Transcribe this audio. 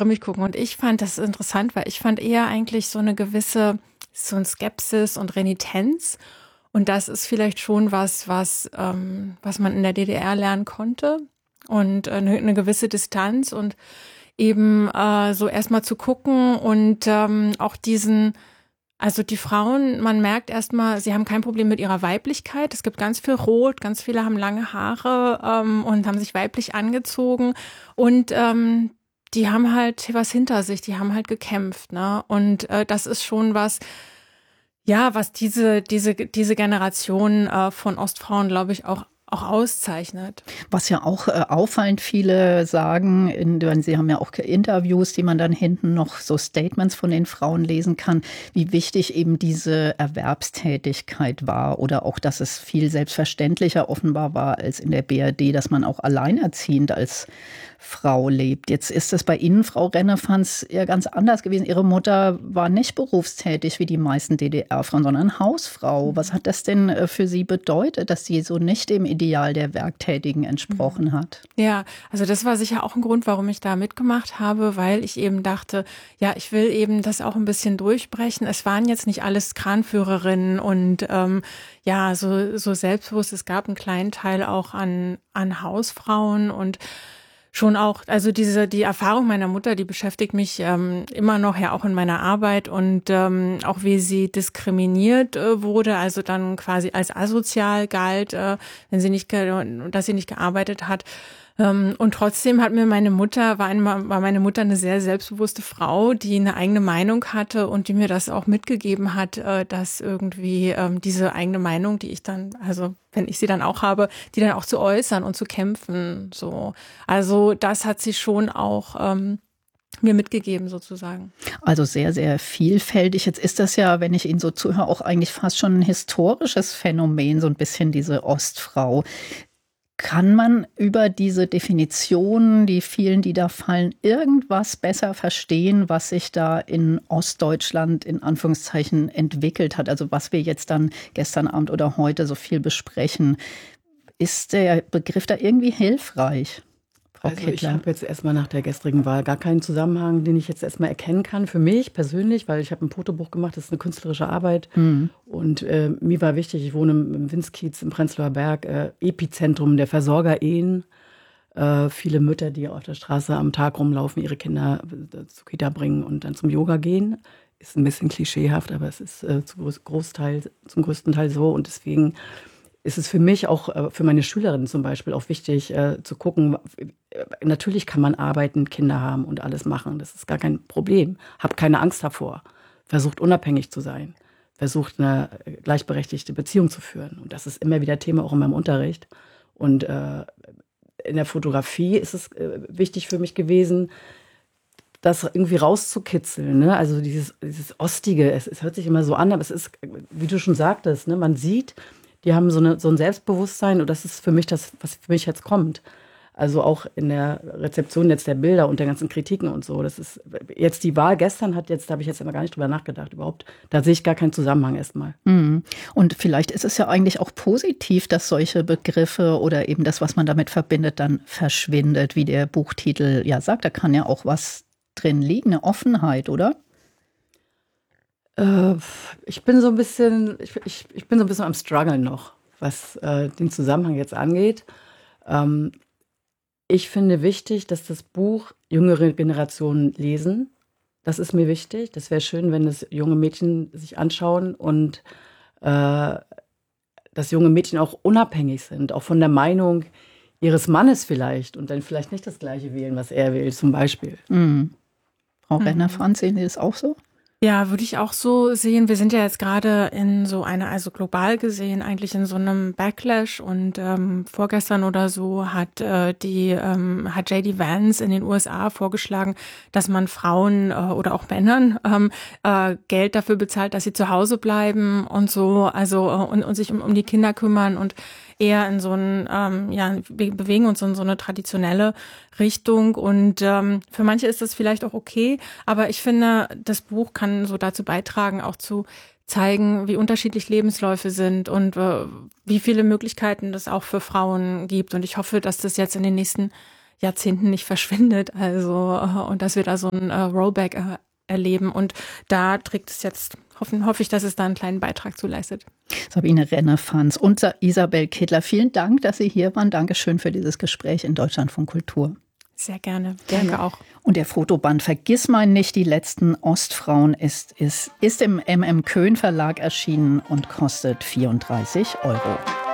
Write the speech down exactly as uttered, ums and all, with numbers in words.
grimmig gucken. Und ich fand das interessant, weil ich fand eher eigentlich so eine gewisse, so ein Skepsis und Renitenz. Und das ist vielleicht schon was, was, ähm, was man in der D D R lernen konnte. Und eine, eine gewisse Distanz und eben äh, so erstmal zu gucken und ähm, auch diesen, also die Frauen, man merkt erstmal, sie haben kein Problem mit ihrer Weiblichkeit. Es gibt ganz viel Rot, ganz viele haben lange Haare ähm, und haben sich weiblich angezogen und ähm, die haben halt was hinter sich, die haben halt gekämpft, ne? Und äh, das ist schon was, ja, was diese diese diese Generation äh, von Ostfrauen, glaube ich, auch auch auszeichnet. Was ja auch äh, auffallend viele sagen, in, sie haben ja auch Interviews, die man dann hinten noch so Statements von den Frauen lesen kann, wie wichtig eben diese Erwerbstätigkeit war oder auch, dass es viel selbstverständlicher offenbar war als in der B R D, dass man auch alleinerziehend als Frau lebt. Jetzt ist es bei Ihnen, Frau Rennefanz, ja ganz anders gewesen. Ihre Mutter war nicht berufstätig wie die meisten D D R-Frauen, sondern Hausfrau. Was hat das denn für Sie bedeutet, dass sie so nicht dem Ideal der Werktätigen entsprochen hat? Ja, also das war sicher auch ein Grund, warum ich da mitgemacht habe, weil ich eben dachte, ja, ich will eben das auch ein bisschen durchbrechen. Es waren jetzt nicht alles Kranführerinnen und ähm, ja, so, so selbstbewusst. Es gab einen kleinen Teil auch an, an Hausfrauen und schon auch, also diese die Erfahrung meiner Mutter, die beschäftigt mich ähm, immer noch ja auch in meiner Arbeit und ähm, auch wie sie diskriminiert äh, wurde, also dann quasi als asozial galt, äh, wenn sie nicht, ge- dass sie nicht gearbeitet hat. Ähm, und trotzdem hat mir meine Mutter, war, eine, war meine Mutter eine sehr selbstbewusste Frau, die eine eigene Meinung hatte und die mir das auch mitgegeben hat, äh, dass irgendwie ähm, diese eigene Meinung, die ich dann, also wenn ich sie dann auch habe, die dann auch zu äußern und zu kämpfen. So, also das hat sie schon auch ähm, mir mitgegeben sozusagen. Also sehr, sehr vielfältig. Jetzt ist das ja, wenn ich Ihnen so zuhöre, auch eigentlich fast schon ein historisches Phänomen, so ein bisschen diese Ostfrau. Kann man über diese Definitionen, die vielen, die da fallen, irgendwas besser verstehen, was sich da in Ostdeutschland in Anführungszeichen entwickelt hat? Also was wir jetzt dann gestern Abend oder heute so viel besprechen. Ist der Begriff da irgendwie hilfreich? Frau Also Kittler. ich habe jetzt erstmal nach der gestrigen Wahl gar keinen Zusammenhang, den ich jetzt erstmal erkennen kann für mich persönlich, weil ich habe ein Fotobuch gemacht, das ist eine künstlerische Arbeit. Mhm. Und äh, mir war wichtig, ich wohne im Winskiez im Prenzlauer Berg, äh, Epizentrum der Versorgerehen. Äh, viele Mütter, die auf der Straße am Tag rumlaufen, ihre Kinder äh, zur Kita bringen und dann zum Yoga gehen. Ist ein bisschen klischeehaft, aber es ist äh, zum, Großteil, zum größten Teil so. Und deswegen ist es für mich auch, äh, für meine Schülerinnen zum Beispiel auch wichtig äh, zu gucken, natürlich kann man arbeiten, Kinder haben und alles machen. Das ist gar kein Problem. Hab keine Angst davor. Versucht unabhängig zu sein. Versucht eine gleichberechtigte Beziehung zu führen. Und das ist immer wieder Thema auch in meinem Unterricht. Und äh, in der Fotografie ist es äh, wichtig für mich gewesen, das irgendwie rauszukitzeln. Ne? Also dieses, dieses Ostige, es, es hört sich immer so an, aber es ist, wie du schon sagtest, ne? Man sieht, die haben so, eine, so ein Selbstbewusstsein und das ist für mich das, was für mich jetzt kommt. Also auch in der Rezeption jetzt der Bilder und der ganzen Kritiken und so. Das ist jetzt die Wahl gestern hat jetzt, da habe ich jetzt immer gar nicht drüber nachgedacht überhaupt. Da sehe ich gar keinen Zusammenhang erstmal. Mhm. Und vielleicht ist es ja eigentlich auch positiv, dass solche Begriffe oder eben das, was man damit verbindet, dann verschwindet, wie der Buchtitel ja sagt. Da kann ja auch was drin liegen, eine Offenheit, oder? Äh, ich bin so ein bisschen, ich, ich, ich bin so ein bisschen am Struggeln noch, was äh, den Zusammenhang jetzt angeht. Ähm, Ich finde wichtig, dass das Buch jüngere Generationen lesen. Das ist mir wichtig. Das wäre schön, wenn das junge Mädchen sich anschauen und äh, dass junge Mädchen auch unabhängig sind, auch von der Meinung ihres Mannes vielleicht und dann vielleicht nicht das Gleiche wählen, was er will, zum Beispiel. Mhm. Frau mhm. Rennefanz, sehen Sie das auch so? Ja, würde ich auch so sehen. Wir sind ja jetzt gerade in so einer, also global gesehen, eigentlich in so einem Backlash und ähm, vorgestern oder so hat äh, die ähm, hat J D Vance in den U S A vorgeschlagen, dass man Frauen äh, oder auch Männern ähm, äh, Geld dafür bezahlt, dass sie zu Hause bleiben und so, also äh, und, und sich um, um die Kinder kümmern und eher in so ein, ähm, ja, wir bewegen uns in so eine traditionelle Richtung und ähm, für manche ist das vielleicht auch okay, aber ich finde, das Buch kann so dazu beitragen, auch zu zeigen, wie unterschiedlich Lebensläufe sind und äh, wie viele Möglichkeiten das auch für Frauen gibt und ich hoffe, dass das jetzt in den nächsten Jahrzehnten nicht verschwindet. Also, und dass wir da so ein äh, Rollback äh, erleben. Und da trägt es jetzt, hoffen, hoffe ich, dass es da einen kleinen Beitrag zu leistet. Sabine Rennefanz und Isabel Kittler, vielen Dank, dass Sie hier waren. Dankeschön für dieses Gespräch in Deutschlandfunk Kultur. Sehr gerne. Danke auch. Und der Fotoband Vergiss mein nicht, die letzten Ostfrauen ist, ist, ist im M M. Köhn Verlag erschienen und kostet vierunddreißig Euro.